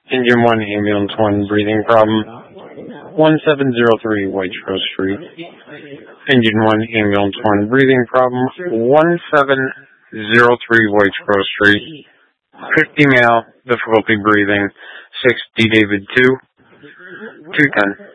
Engine 1, Ambulance 1, breathing problem. 1703 Whitechurch Street. Engine 1, Ambulance 1, breathing problem. 1703 Whitechurch Street. 50 male, difficulty breathing. 6 D David 2. 210.